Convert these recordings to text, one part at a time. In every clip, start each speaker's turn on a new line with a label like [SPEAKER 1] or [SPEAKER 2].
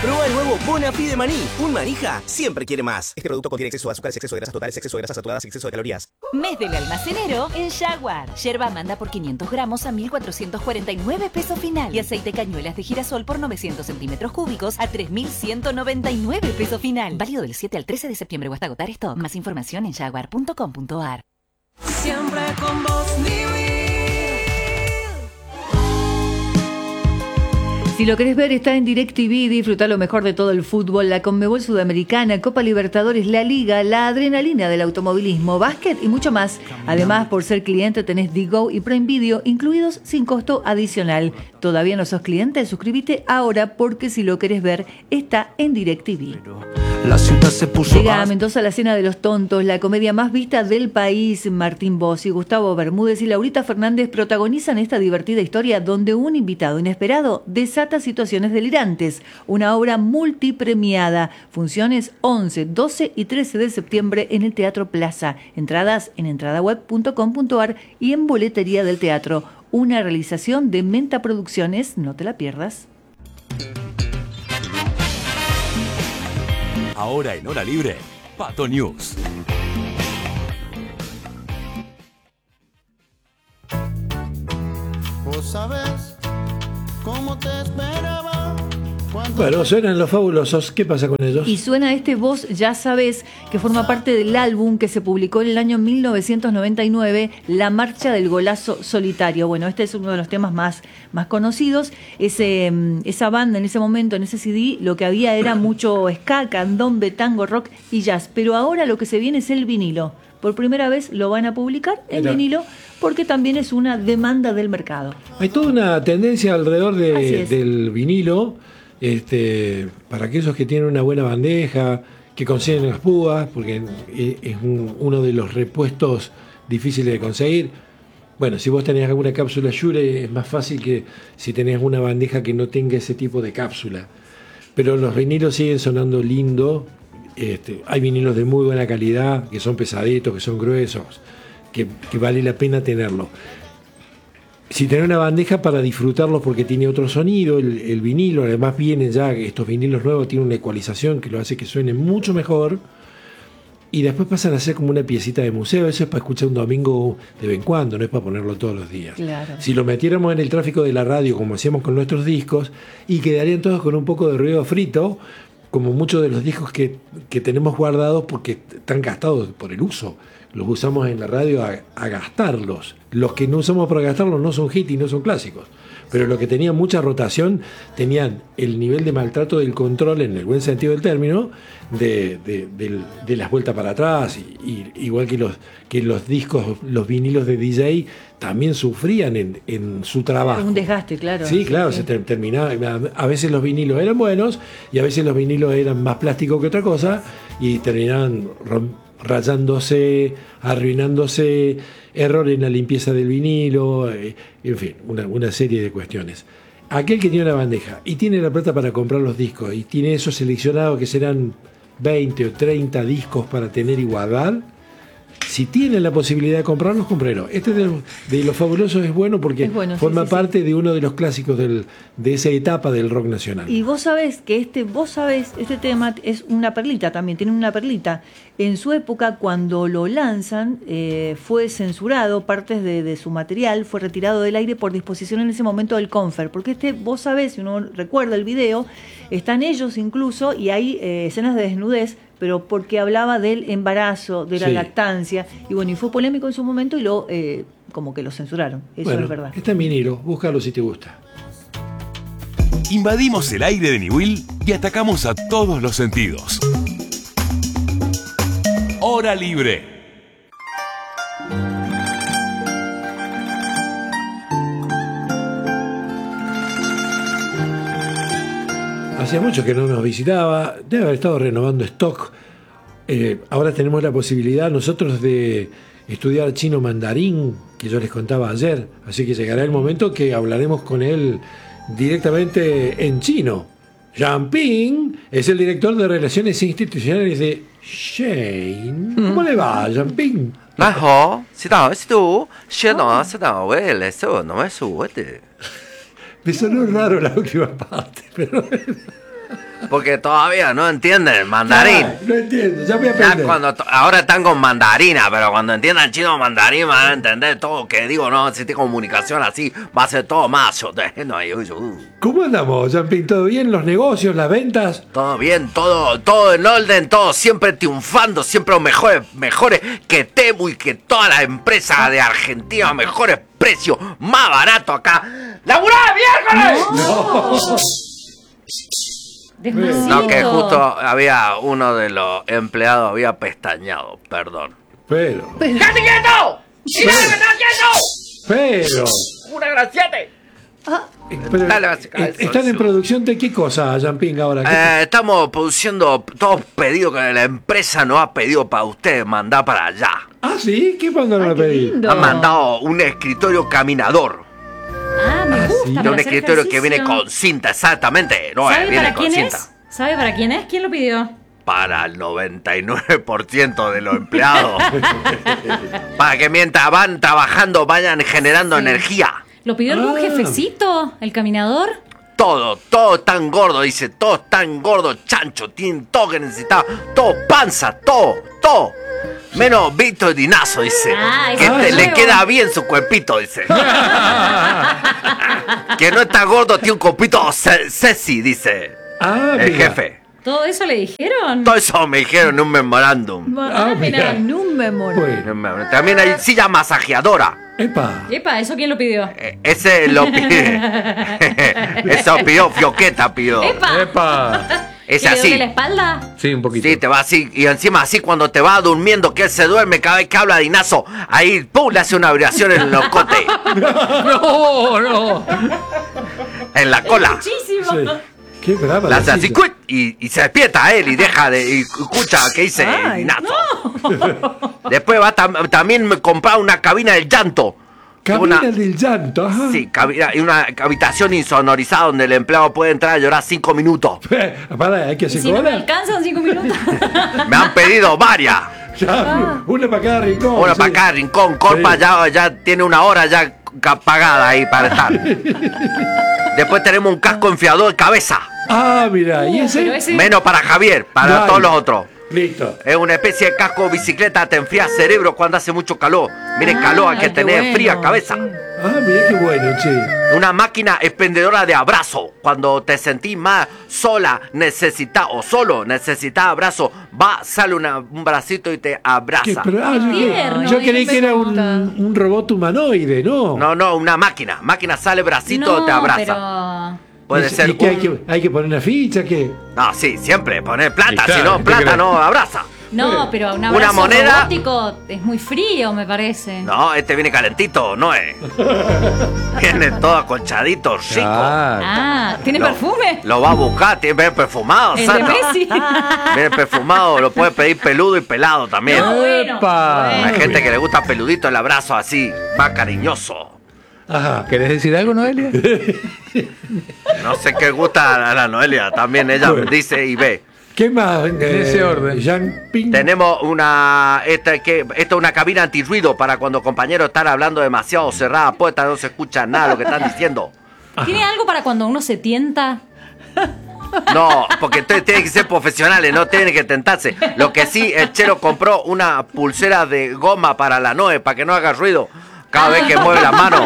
[SPEAKER 1] Probá el nuevo Bonafide de maní. Un manija siempre quiere más. Este producto contiene exceso de azúcar, exceso de grasas totales, exceso de grasas saturadas y exceso de calorías.
[SPEAKER 2] Mes del almacenero en Jaguar. Yerba manda por 500 gramos a 1.449 pesos final. Y aceite cañuelas de girasol por 900 centímetros cúbicos a 3.199 pesos final. Válido del 7 al 13 de septiembre o hasta agotar stock. Más información en jaguar.com.ar.
[SPEAKER 3] Siempre con vos,
[SPEAKER 4] Si lo querés ver, está en DirecTV. Disfruta lo mejor de todo el fútbol, la Conmebol Sudamericana, Copa Libertadores, la Liga, la adrenalina del automovilismo, básquet y mucho más. Además, por ser cliente tenés Digo y Prime Video incluidos sin costo adicional. ¿Todavía no sos cliente? Suscríbete ahora porque si lo querés ver, está en DirecTV.
[SPEAKER 5] La ciudad se puso.
[SPEAKER 4] Llega a Mendoza la Cena de los Tontos, la comedia más vista del país. Martín Bossi, Gustavo Bermúdez y Laurita Fernández protagonizan esta divertida historia donde un invitado inesperado desata situaciones delirantes. Una obra multipremiada. Funciones 11, 12 y 13 de septiembre en el Teatro Plaza. Entradas en entradaweb.com.ar y en boletería del teatro. Una realización de Menta Producciones. No te la pierdas.
[SPEAKER 6] Ahora en Hora Libre, Pato News.
[SPEAKER 7] Vos sabés cómo te esperaba.
[SPEAKER 8] Bueno, suenan Los Fabulosos. ¿Qué pasa con ellos?
[SPEAKER 4] Y suena este Vos Ya Sabés, que forma parte del álbum que se publicó en el año 1999, La Marcha del Golazo Solitario. Bueno, este es uno de los temas más conocidos. Esa banda en ese momento, en ese CD, lo que había era mucho ska, candombe, tango, rock y jazz. Pero ahora lo que se viene es el vinilo. Por primera vez lo van a publicar en vinilo porque también es una demanda del mercado.
[SPEAKER 8] Hay toda una tendencia alrededor del vinilo. Para aquellos que tienen una buena bandeja, que consiguen las púas, porque es uno de los repuestos difíciles de conseguir. Bueno, si vos tenés alguna cápsula Shure, es más fácil que si tenés una bandeja que no tenga ese tipo de cápsula. Pero los vinilos siguen sonando lindo. Hay vinilos de muy buena calidad, que son pesaditos, que son gruesos, que vale la pena tenerlo. Si tenés una bandeja para disfrutarlo porque tiene otro sonido, el vinilo, además vienen ya, estos vinilos nuevos tienen una ecualización que lo hace que suene mucho mejor, y después pasan a ser como una piecita de museo. Eso es para escuchar un domingo de vez en cuando, no es para ponerlo todos los días.
[SPEAKER 4] Claro.
[SPEAKER 8] Si lo metiéramos en el tráfico de la radio, como hacíamos con nuestros discos, y quedarían todos con un poco de ruido frito, como muchos de los discos que tenemos guardados porque están gastados por el uso. Los usamos en la radio a gastarlos. Los que no usamos para gastarlos no son hits y no son clásicos. Pero los que tenían mucha rotación tenían el nivel de maltrato del control, en el buen sentido del término, de las vueltas para atrás. Igual que los discos, los vinilos de DJ también sufrían en su trabajo.
[SPEAKER 4] Un desgaste, claro.
[SPEAKER 8] Sí, claro, se terminaba. A veces los vinilos eran buenos y a veces los vinilos eran más plástico que otra cosa y terminaban rayándose, arruinándose, error en la limpieza del vinilo, en fin, una serie de cuestiones. Aquel que tiene una bandeja y tiene la plata para comprar los discos y tiene eso seleccionado que serán 20 o 30 discos para tener igualdad, si tienen la posibilidad de comprarlos, cómprenlos. Este de Los Fabulosos es bueno porque forma parte de uno de los clásicos de esa etapa del rock nacional.
[SPEAKER 4] Y vos sabés que este tema es una perlita también, tiene una perlita. En su época, cuando lo lanzan, fue censurado, partes de su material fue retirado del aire por disposición en ese momento del Confer, porque vos sabés, si uno recuerda el video, están ellos incluso y hay escenas de desnudez, pero porque hablaba del embarazo, de la lactancia, y bueno, y fue polémico en su momento y como que lo censuraron, eso es verdad.
[SPEAKER 8] Está en vinilo, búscalo si te gusta.
[SPEAKER 6] Invadimos el aire de Niwil y atacamos a todos los sentidos. Hora Libre.
[SPEAKER 8] Hacía mucho que no nos visitaba, debe haber estado renovando stock. Ahora tenemos la posibilidad nosotros de estudiar chino mandarín, que yo les contaba ayer, así que llegará el momento que hablaremos con él directamente en chino. Yang Ping es el director de Relaciones Institucionales de Shein. ¿Cómo le va, Yang Ping? Me sonó raro la última parte, pero
[SPEAKER 9] Porque todavía no entienden el mandarín.
[SPEAKER 8] Ah, no entiendo, ya voy a
[SPEAKER 9] Ya
[SPEAKER 8] aprender.
[SPEAKER 9] ahora están con mandarina, pero cuando entiendan chino mandarín van a entender todo que digo, no, si tiene comunicación así, va a ser todo más.
[SPEAKER 8] ¿Cómo andamos, Jampín? ¿Todo bien? ¿Los negocios, las ventas?
[SPEAKER 9] Todo bien, todo en orden, todo siempre triunfando, siempre los mejores que Temu y que todas las empresas de Argentina, mejores precios, más barato acá. ¡Laburá, miércoles!
[SPEAKER 10] Despacito.
[SPEAKER 9] No, que justo había uno de los empleados había pestañado, perdón.
[SPEAKER 8] Pero...
[SPEAKER 9] ¡Cállate quieto! ¡Mira, que está quieto!
[SPEAKER 8] Pero...
[SPEAKER 9] ¡Una graciete!
[SPEAKER 8] pero
[SPEAKER 9] Dale, vas a caer,
[SPEAKER 8] ¿están en producción de qué cosa, Jampín, ahora?
[SPEAKER 9] Estamos produciendo todos pedidos que la empresa nos ha pedido para ustedes mandar para allá.
[SPEAKER 8] Ah, ¿sí? ¿Qué mandaron a pedir?
[SPEAKER 9] Han mandado un escritorio caminador.
[SPEAKER 10] Ah, me gusta.
[SPEAKER 9] De
[SPEAKER 10] para
[SPEAKER 9] un
[SPEAKER 10] hacer
[SPEAKER 9] escritorio que viene
[SPEAKER 10] ejercicio.
[SPEAKER 9] con cinta, exactamente. No,
[SPEAKER 10] ¿Sabe
[SPEAKER 9] viene
[SPEAKER 10] para
[SPEAKER 9] con
[SPEAKER 10] quién
[SPEAKER 9] cinta.
[SPEAKER 10] es? ¿Sabe para quién es? ¿Quién lo pidió?
[SPEAKER 9] Para el 99% de los empleados. Para que mientras van trabajando vayan generando energía.
[SPEAKER 10] ¿Lo pidió algún jefecito? ¿El caminador?
[SPEAKER 9] Todo tan gordo, dice, todo tan gordo, chancho, tienen todo que necesitaba, todo panza, todo. Menos Víctor Dinazo, dice.
[SPEAKER 10] Ah,
[SPEAKER 9] que
[SPEAKER 10] eso es
[SPEAKER 9] le
[SPEAKER 10] nuevo.
[SPEAKER 9] queda bien su cuerpito, dice. Que no está gordo, tiene un cuerpito sexy, dice.
[SPEAKER 8] Ah,
[SPEAKER 9] el
[SPEAKER 8] mira.
[SPEAKER 9] jefe.
[SPEAKER 10] ¿Todo eso le dijeron?
[SPEAKER 9] Todo eso me dijeron en un memorándum.
[SPEAKER 10] mira.
[SPEAKER 4] En un memoria.
[SPEAKER 8] Bueno,
[SPEAKER 9] También hay silla masajeadora.
[SPEAKER 8] epa.
[SPEAKER 10] Epa, ¿eso quién lo pidió?
[SPEAKER 9] Ese lo pide. Eso pidió Fioqueta, pidió.
[SPEAKER 10] ¡Epa!
[SPEAKER 9] Es
[SPEAKER 10] ¿Que le
[SPEAKER 9] así.
[SPEAKER 10] duele la espalda?
[SPEAKER 5] Sí, un poquito.
[SPEAKER 9] Sí, te va así, y encima así cuando te va durmiendo, que él se duerme cada vez que habla Dinazo, ahí pum, le hace una vibración en el locote,
[SPEAKER 5] No.
[SPEAKER 9] en la cola.
[SPEAKER 10] Muchísimo.
[SPEAKER 8] Sí. Qué brava
[SPEAKER 9] La
[SPEAKER 8] la
[SPEAKER 9] hace así,
[SPEAKER 8] silla.
[SPEAKER 9] ¡cuic! y se despierta él y deja de, y escucha que dice
[SPEAKER 4] Ay,
[SPEAKER 9] Dinazo. Después va también me comprar una cabina del llanto.
[SPEAKER 8] Cabina
[SPEAKER 9] Una-
[SPEAKER 8] del llanto, ajá.
[SPEAKER 9] Sí, y una habitación insonorizada donde el empleado puede entrar a llorar 5 minutos.
[SPEAKER 8] Pará, hay que
[SPEAKER 10] ¿Y
[SPEAKER 8] hacer
[SPEAKER 10] si no me
[SPEAKER 8] cola.
[SPEAKER 10] alcanzan 5 minutos?
[SPEAKER 9] Me han pedido varias.
[SPEAKER 8] Ya, una para cada rincón.
[SPEAKER 9] Una
[SPEAKER 8] sí.
[SPEAKER 9] para cada rincón. Corpa
[SPEAKER 8] Sí.
[SPEAKER 9] ya tiene una hora ya pagada ahí para estar. Después tenemos un casco enfriador de cabeza.
[SPEAKER 8] Ah, mira, ¿y ese?
[SPEAKER 10] Pero ese-
[SPEAKER 9] Menos para Javier, para
[SPEAKER 8] Dale.
[SPEAKER 9] todos los otros.
[SPEAKER 8] Listo.
[SPEAKER 9] Es una especie de casco bicicleta, te enfría el cerebro cuando hace mucho calor. Miren, calor, hay que
[SPEAKER 4] qué
[SPEAKER 9] tener
[SPEAKER 4] bueno,
[SPEAKER 9] fría cabeza.
[SPEAKER 8] Ah, mira qué bueno, che.
[SPEAKER 9] Una máquina expendedora de abrazo. Cuando te sentís más sola, o solo, necesitas abrazo, sale un bracito y te
[SPEAKER 8] ¿Qué?
[SPEAKER 9] abraza.
[SPEAKER 8] Pero,
[SPEAKER 10] tierno,
[SPEAKER 8] yo creí
[SPEAKER 10] ese
[SPEAKER 8] que era
[SPEAKER 10] me gusta.
[SPEAKER 8] un robot humanoide, ¿no?
[SPEAKER 9] No, una máquina. Máquina sale bracito y te abraza.
[SPEAKER 10] pero...
[SPEAKER 9] Puede
[SPEAKER 8] ¿Y
[SPEAKER 9] ser
[SPEAKER 8] qué
[SPEAKER 9] un...
[SPEAKER 8] hay que poner una ficha? ¿Qué?
[SPEAKER 9] No, sí, siempre poner plata,
[SPEAKER 5] Y claro,
[SPEAKER 9] si no,
[SPEAKER 5] ¿qué
[SPEAKER 9] plata
[SPEAKER 5] crees?
[SPEAKER 9] no abraza.
[SPEAKER 10] No, pero un
[SPEAKER 9] Una
[SPEAKER 10] abrazo
[SPEAKER 9] moneda.
[SPEAKER 10] robótico es muy frío, me parece.
[SPEAKER 9] No, este viene calentito, no es. Viene todo acolchadito, rico.
[SPEAKER 10] Ah, ¿tiene perfume?
[SPEAKER 9] Lo va a buscar, viene perfumado,
[SPEAKER 10] El de
[SPEAKER 9] Santa.
[SPEAKER 10] Messi.
[SPEAKER 9] Viene perfumado, lo puede pedir peludo y pelado también.
[SPEAKER 10] No, bueno.
[SPEAKER 5] ¡Epa!
[SPEAKER 9] Hay gente que le gusta peludito el abrazo así, va cariñoso.
[SPEAKER 8] Ajá.
[SPEAKER 5] ¿Querés decir algo, Noelia?
[SPEAKER 9] No sé qué gusta a la Noelia, también ella
[SPEAKER 8] Bueno.
[SPEAKER 9] dice y ve.
[SPEAKER 8] ¿Qué más?
[SPEAKER 5] ese orden.
[SPEAKER 8] Jampín.
[SPEAKER 9] Tenemos esta es una cabina antirruido para cuando compañeros están hablando demasiado cerrada puerta, no se escucha nada lo que están diciendo.
[SPEAKER 10] ¿Tiene algo para cuando uno se tienta?
[SPEAKER 9] No, porque tienen que ser profesionales, no tienen que tentarse. Lo que sí, el Chero compró una pulsera de goma para la Noe, para que no haga ruido cada vez que mueve la mano.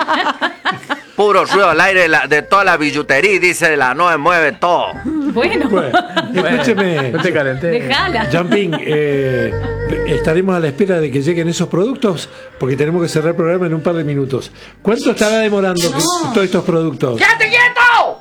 [SPEAKER 9] Puro ruido al aire de toda la billutería, dice la Noe mueve todo.
[SPEAKER 10] Bueno,
[SPEAKER 8] Bueno, escúcheme.
[SPEAKER 5] No te calenté.
[SPEAKER 10] déjala.
[SPEAKER 8] Jampín, estaremos a la espera de que lleguen esos productos porque tenemos que cerrar el programa en un par de minutos. ¿Cuánto estará demorando todos estos productos?
[SPEAKER 9] ¡Quédate quieto!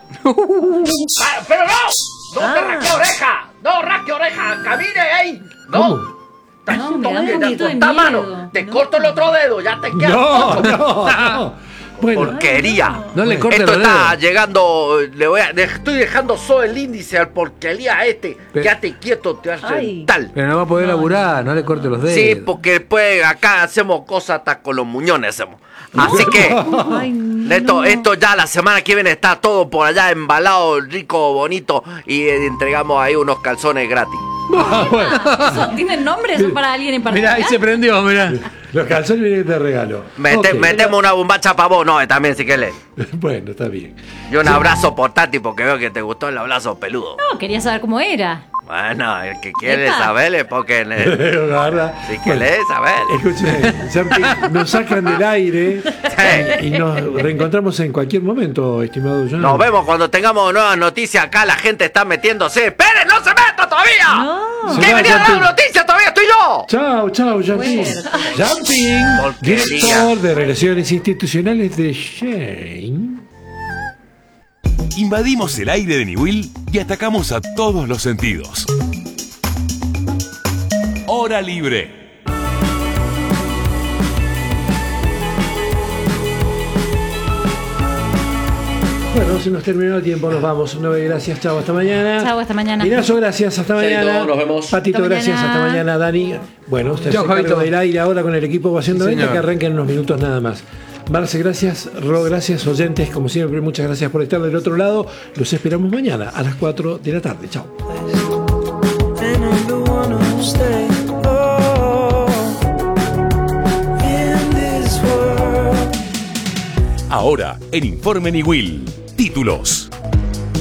[SPEAKER 9] ¡Pero no! ¡No te rasque oreja! ¡No rasque oreja! ¡Camine ahí!
[SPEAKER 8] ¿Cómo?
[SPEAKER 10] No, me da un poquito de
[SPEAKER 9] Corta mano.
[SPEAKER 10] miedo.
[SPEAKER 9] Te corto el otro dedo, ya te queda
[SPEAKER 8] No,
[SPEAKER 9] poco.
[SPEAKER 8] no. Bueno,
[SPEAKER 9] Porquería.
[SPEAKER 5] No le cortes
[SPEAKER 9] Esto
[SPEAKER 5] los
[SPEAKER 9] está
[SPEAKER 5] dedos.
[SPEAKER 9] llegando. Estoy dejando solo el índice al porquería este.
[SPEAKER 5] Pero-
[SPEAKER 9] Quédate quieto, te hace
[SPEAKER 4] Ay.
[SPEAKER 9] tal.
[SPEAKER 5] Pero no va a poder laburar, no le corte los dedos.
[SPEAKER 9] Sí, porque después acá hacemos cosas hasta con los muñones hacemos. Así que
[SPEAKER 4] Ay, no.
[SPEAKER 9] esto ya la semana que viene está todo por allá embalado, rico, bonito y entregamos ahí unos calzones gratis.
[SPEAKER 8] bueno.
[SPEAKER 10] ¿Eso tiene nombre? ¿Eso para alguien en
[SPEAKER 5] Mirá,
[SPEAKER 10] particular?
[SPEAKER 5] ahí se prendió, mirá.
[SPEAKER 8] Los calzones vienen de regalo.
[SPEAKER 9] Metemos una bombacha para vos, no, también si querés.
[SPEAKER 8] Bueno, está bien.
[SPEAKER 9] Y un abrazo portátil porque veo que te gustó el abrazo peludo.
[SPEAKER 10] No, quería saber cómo era.
[SPEAKER 9] Bueno, el que quiere
[SPEAKER 10] Epa.
[SPEAKER 9] saber es porque...
[SPEAKER 8] La verdad.
[SPEAKER 9] Si querés saber.
[SPEAKER 8] Escuchen, Santi, nos sacan del aire y nos reencontramos en cualquier momento, estimado John.
[SPEAKER 9] Nos vemos cuando tengamos nuevas noticias. Acá la gente está metiéndose. ¡Esperen, no se meta todavía!
[SPEAKER 10] No.
[SPEAKER 9] ¿Qué venía a dar noticias? ¡Todavía estoy yo!
[SPEAKER 8] Chao, Jumping. Jumping, director de Relaciones Institucionales de Shane.
[SPEAKER 6] Invadimos el aire de Niwil y atacamos a todos los sentidos. Hora libre.
[SPEAKER 8] Bueno, se nos terminó el tiempo, nos vamos. Noé, gracias, chao, hasta mañana.
[SPEAKER 10] Chao, hasta mañana.
[SPEAKER 8] Ignacio, gracias, hasta mañana.
[SPEAKER 5] Nos vemos.
[SPEAKER 8] Patito,
[SPEAKER 10] Hasta
[SPEAKER 8] gracias,
[SPEAKER 10] mañana.
[SPEAKER 8] hasta mañana. Dani, bueno, usted
[SPEAKER 5] Chao,
[SPEAKER 8] se carga
[SPEAKER 5] Javito.
[SPEAKER 8] del aire ahora con el equipo haciendo
[SPEAKER 5] Sí,
[SPEAKER 8] venta,
[SPEAKER 5] señor.
[SPEAKER 8] que arranquen en unos minutos nada más. Marce, gracias. Ro, gracias. Oyentes, como siempre, muchas gracias por estar del otro lado. Los esperamos mañana a las 4 de la tarde. Chao.
[SPEAKER 3] And I'm the one who'll stay. Oh, in this world.
[SPEAKER 6] Ahora, en Informe Niwil, títulos.